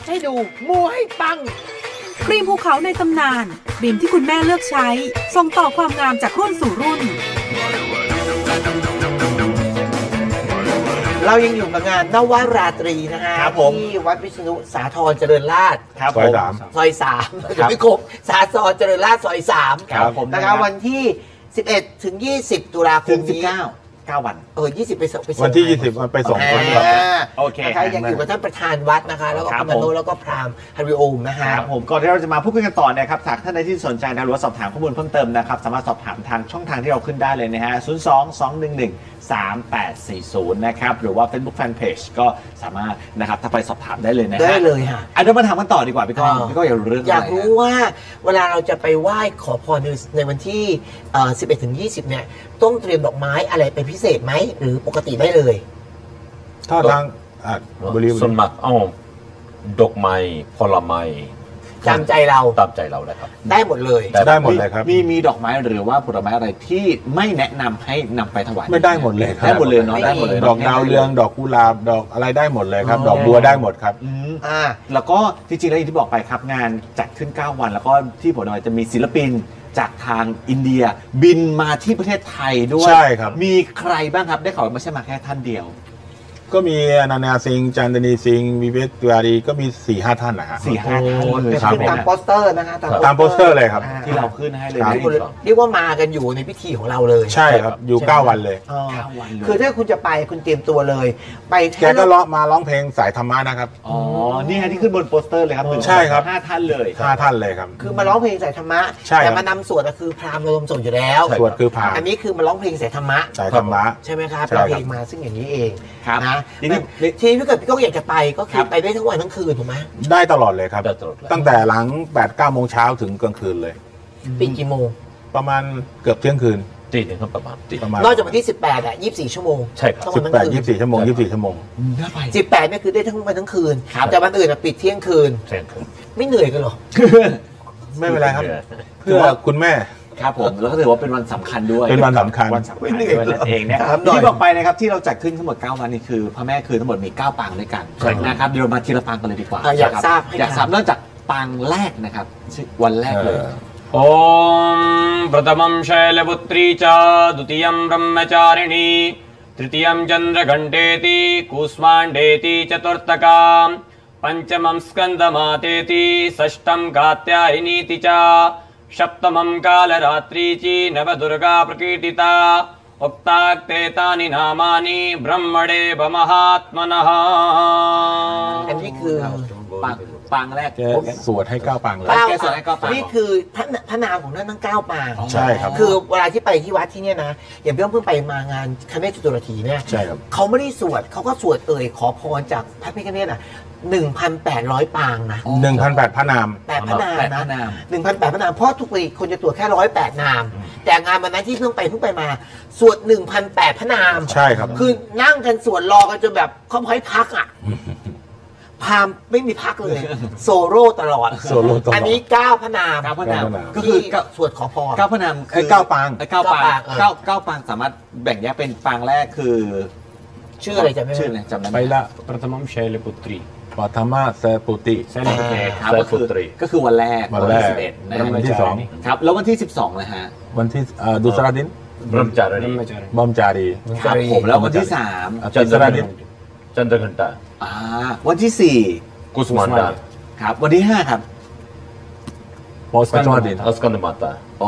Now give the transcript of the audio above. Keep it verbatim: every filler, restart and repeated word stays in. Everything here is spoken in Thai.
ให้ดูมูให้ปังครีมภูเขาในตำนานครีมที่คุณแม่เลือกใช้ส่งต่อความงามจากรุ่นสู่รุ่นเรายังอยู่กับงานนวราตรีนะฮะที่วัดวิษณุสาธรเจริญราษฎร์ซอยสามซอยสามจะไม่ครบสาธรเจริญราษฎร์ซอยสามนะครับวันที่สิบเอ็ดถึงยี่สิบตุลาคมนี้เก้าวันเออยี่สิบไปส่งไปส่งวันที่ยี่สิบไปส่งคนครับโอเคนะคะยังอยู่กับท่านประธานวัดนะคะแล้วก็คอมมานโดแล้วก็พราหมณ์ฮาริโอมนะฮะผมก่อนที่เราจะมาพูดคุยกันต่อนะครับหากท่านใดที่สนใจนะหรือว่าสอบถามข้อมูลเพิ่มเติมนะครับสามารถสอบถามทางช่องทางที่เราขึ้นได้เลยนะฮะศูนย์ สอง สอง หนึ่ง หนึ่ง สาม แปด สี่ ศูนย์นะครับหรือว่า Facebook Fanpage ก็สามารถนะครับถ้าไปสอบถามได้เลยนะฮะได้เลยค่ะอ่ะเดี๋ยวมาถามกันต่อดีกว่าพี่ก้องพี่ก้องอยากรู้เรื่องอะไรอยากรู้ว่าเวลาเราจะไปไหว้ขอพรในวันที่สิบเอ็ดถึงยี่สิบเนี่ยต้องเตรียมดอกไม้อะไรเป็นพิเศษไหมหรือปกติได้เลยถ้าทางบริส่วนมากเอาดอกไม้ผลไม้ตามใจเราตามใจเราเลยครับได้หมดเลยได้หมดเลยครับมีมีดอกไม้หรือว่าผลไม้อะไรที่ไม่แนะนำให้นำไปถวายไม่ได้หมดเลยได้หมดเลยเนาะได้หมดเลยดอกดาวเรืองดอกกุหลาบดอกอะไรได้หมดเลยครับดอกบัวได้หมดครับอ่าแล้วก็จริงๆแล้วอย่างที่บอกไปครับงานจัดขึ้นเก้าวันแล้วก็ที่ผมบอกจะมีศิลปินจากทางอินเดียบินมาที่ประเทศไทยด้วยใช่ครับมีใครบ้างครับได้ข่าวไม่ใช่มาแค่ท่านเดียวก็มีนานาซิงจันดนีซิงวิเวกติวารีก็มี สี่ห้า ท่านนะฮะสี่ห้าท่านเลยครับตามโปสเตอร์นะฮะตามโปสเตอร์เลยครับที่เราขึ้นให้เลยเรียกว่ามากันอยู่ในพิธีของเราเลยใช่ครับอยู่เก้าวันเลยคือถ้าคุณจะไปคุณเตรียมตัวเลยไปแกก็ร้องมาร้องเพลงสายธรรมะนะครับอ๋อนี่ฮะที่ขึ้นบนโปสเตอร์เลยครับใช่ครับห้าท่านเลยห้าท่านเลยครับคือมาร้องเพลงสายธรรมะแต่มานำสวดก็คือพราหมณ์ระดมสวดอยู่แล้วสวดคือพราหมณ์อันนี้คือมาร้องเพลงสายธรรมะสายธรรมะใช่ไหมครับเป็นเพลงมาซึ่งอย่างนี้เองนะทีถ้าเกิดพี่ก้องอยากจะไปก็คือไปได้ทั้งวันทั้งคืนถูกไหมได้ตลอดเลยครับตั้งแต่หลัง แปด เก้า โมงเช้าถึงกลางคืนเลยปิดกี่โมงประมาณเกือบเที่ยงคืนตีหนึ่งประมาณตีนอกจากวันที่สิบแปดอ่ะยี่สิบสี่ชั่วโมงใช่ครับสิบแปด ยี่สิบสี่ชั่วโมงยี่สิบสี่ชั่วโมงสิบแปดเนี่ยคือได้ทั้งวันทั้งคืนแต่วันอื่นปิดเที่ยงคืนไม่เหนื่อยกันหรอไม่เป็นไรครับเพื่อคุณแม่ครับผมแล้วก็ถือว่าเป็นวันสำคัญด้วยเป็นวันสำคัญวันสำคัญด้วยนั่นเองเนี่ยที่บอกไปนะครับที่เราจัดขึ้นทั้งหมดเก้าวันนี่คือพระแม่คือทั้งหมดมีเก้าปางด้วยกันนะครับเดี๋ยวเรามาทีละปางกันเลยดีกว่าอยากทราบอยากทราบเริ่มจากปางแรกนะครับวันแรกเลยโอมประธมัมชัยเลบุตรีจาดุติยัมบรมจาริณีตติยัมจันทรഘเทติกุสมาเดติจตุรตกามปัญจมัมสกันดมาเตติषष्ठं कात्यायनीति च सप्तमं कालरात्रीची नवदुर्गा प्रकीर्तिता उक्ताक्ते तानि नामानि ब्रह्मणेव महात्मनः อันนี้คือปางปางแรกสวดให้เก้าปางเลยแกสวดให้เก้าปางนี่คือพระพระนามของท่านทั้งเก้าปางใช่ครับคือเวลาที่ไปที่วัดที่เนี่ยนะอย่างพี่เพิ่งไปมางานคเนศจตุรถีเนี่ยใช่ครับเขาไม่ได้สวดเขาก็สวดเอ่ยขอพรจากพระพิฆเนศอ่ะหนึ่งพันแปดร้อยปางนะหนึ่งพันแปดพระนามแปดพระนามนะหนึ่งพันแปดพระนามเพราะทุกปีคนจะตรวจแค่ร้อยแปดนามแต่งานวันนั้นที่เพิ่งไปเพิ่งไปมาสวดหนึ่งพันแปดพระนามใช่ครับคือนั่งกันสวดรอกันจนแบบเขาให้พักอ่ะพามไม่มีพักเลยโซโล่ตลอดโซโล่ตลอดอันนี้เก้าพระนามเก้าพระนามก็คือสวดขอพรเก้าพระนามคือเก้าปางเก้าปางเก้าเก้าปางสามารถแบ่งแยกเป็นปางแรกคือชื่ออะไรจำไม่ได้ชื่ออะไรจำได้ไหมไปละประธมัมชัยเลบุตรีปัทมาเซปุติใช่เลยครับก็คือก็คือวันแรกวันแรกสิบเอ็ดวันที่สองครับแล้ววันที่สิบสองนะฮะวันที่ดุสราดินบรมจารีบรมจารีครับผมแล้ววันที่สามจันทราดินจันทรคันตาอ่าวันที่สี่กุสมันดาครับวันที่ห้าครับออสกันดาออสกันดมาตา